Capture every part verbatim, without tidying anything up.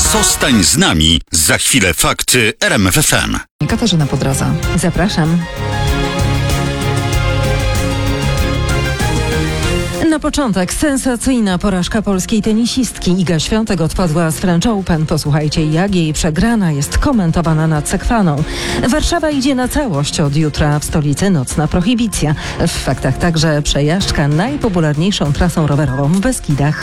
Zostań z nami. Za chwilę fakty R M F F M. Katarzyna Podroza. Zapraszam. Na początek sensacyjna porażka polskiej tenisistki. Iga Świątek odpadła z French Open. Posłuchajcie, jak jej przegrana jest komentowana nad Sekwaną. Warszawa idzie na całość. Od jutra w stolicy nocna prohibicja. W faktach także przejażdżka najpopularniejszą trasą rowerową w Beskidach.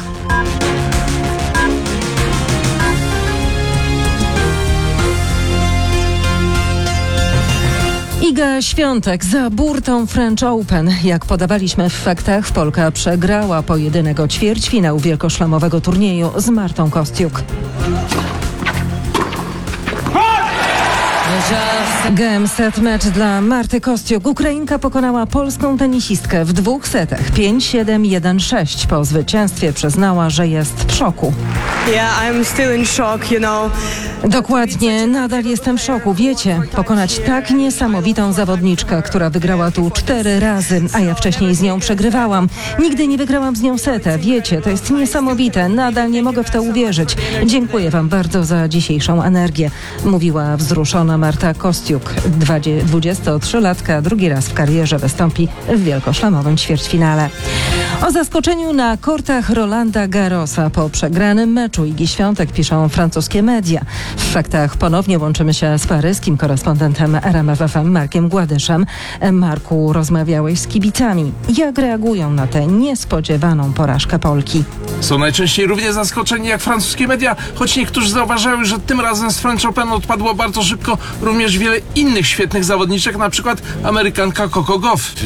Iga Świątek za burtą French Open. Jak podawaliśmy w faktach, Polka przegrała pojedynek o ćwierćfinał wielkoszlemowego turnieju z Martą Kostiuk. Game set mecz dla Marty Kostiuk. Ukrainka pokonała polską tenisistkę w dwóch setach. pięć siedem jeden sześć. Po zwycięstwie przyznała, że jest w szoku. Yeah, I'm still in shock, you know. Dokładnie, nadal jestem w szoku. Wiecie, pokonać tak niesamowitą zawodniczkę, która wygrała tu cztery razy, a ja wcześniej z nią przegrywałam. Nigdy nie wygrałam z nią setę. Wiecie, to jest niesamowite. Nadal nie mogę w to uwierzyć. Dziękuję wam bardzo za dzisiejszą energię, mówiła wzruszona Marta Kostiuk. dwudziestotrzylatka drugi raz w karierze wystąpi w wielkoszlemowym ćwierćfinale. O zaskoczeniu na kortach Rolanda Garrosa po przegranym meczu Igi Świątek piszą francuskie media. W faktach ponownie łączymy się z paryskim korespondentem R M F F M Markiem Gładyszem. Marku, rozmawiałeś z kibicami. Jak reagują na tę niespodziewaną porażkę Polki? Są najczęściej równie zaskoczeni jak francuskie media, choć niektórzy zauważają, że tym razem z French Open odpadło bardzo szybko również wiele innych świetnych zawodniczek, na przykład Amerykanka Coco Gauff.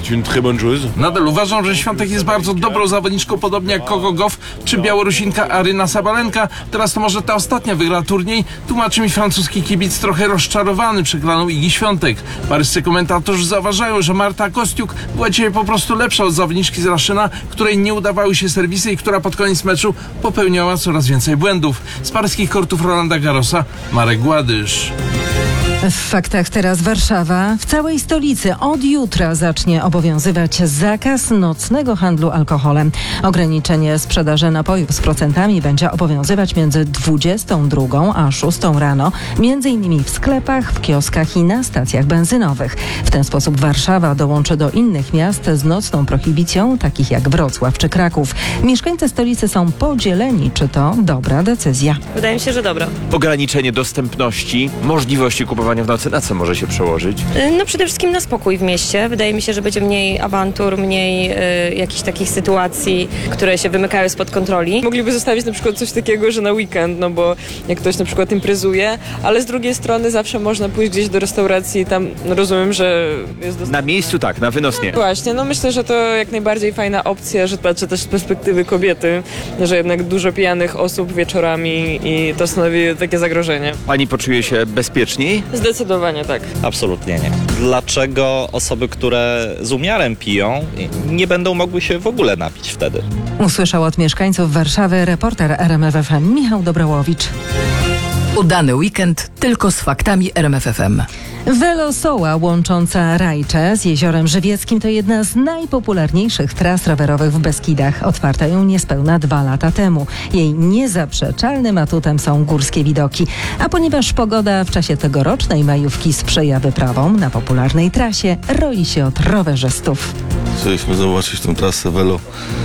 Nadal uważam, że Świątek jest bardzo dobrą zawodniczką, podobnie jak Coco Gauff czy Białorusinka Aryna Sabalenka. Teraz to może ta ostatnia wygra turniej, tłumaczy mi francuski kibic trochę rozczarowany przegraną Igi Świątek. Paryscy komentatorzy zauważają, że Marta Kostiuk była dzisiaj po prostu lepsza od zawodniczki z Raszyna, której nie udawały się serwisy i która pod koniec meczu popełniała coraz więcej błędów. Z paryskich kortów Rolanda Garrosa Marek Gładysz. W faktach teraz Warszawa. W całej stolicy od jutra zacznie obowiązywać zakaz nocnego handlu alkoholem. Ograniczenie sprzedaży napojów z procentami będzie obowiązywać między dwudziestą drugą a szóstą rano, między innymi w sklepach, w kioskach i na stacjach benzynowych. W ten sposób Warszawa dołączy do innych miast z nocną prohibicją, takich jak Wrocław czy Kraków. Mieszkańcy stolicy są podzieleni, czy to dobra decyzja. Wydaje mi się, że dobra. Ograniczenie dostępności, możliwości kupowania w nocy, na co może się przełożyć? No przede wszystkim na spokój w mieście. Wydaje mi się, że będzie mniej awantur, mniej y, jakichś takich sytuacji, które się wymykają spod kontroli. Mogliby zostawić na przykład coś takiego, że na weekend, no bo jak ktoś na przykład imprezuje, ale z drugiej strony zawsze można pójść gdzieś do restauracji, tam no rozumiem, że jest dostępne. Na miejscu tak, na wynos nie. Właśnie, no myślę, że to jak najbardziej fajna opcja, że patrzę też z perspektywy kobiety, że jednak dużo pijanych osób wieczorami i to stanowi takie zagrożenie. Pani poczuje się bezpieczniej? Zdecydowanie tak. Absolutnie nie. Dlaczego osoby, które z umiarem piją, nie będą mogły się w ogóle napić wtedy? Usłyszał od mieszkańców Warszawy reporter R M F F M Michał Dobrałowicz. Udany weekend tylko z faktami R M F F M. Velosoła łącząca Rajcze z Jeziorem Żywieckim to jedna z najpopularniejszych tras rowerowych w Beskidach. Otwarta ją niespełna dwa lata temu. Jej niezaprzeczalnym atutem są górskie widoki. A ponieważ pogoda w czasie tegorocznej majówki sprzyja wyprawom na popularnej trasie, roi się od rowerzystów. Chcieliśmy zobaczyć tę trasę Velo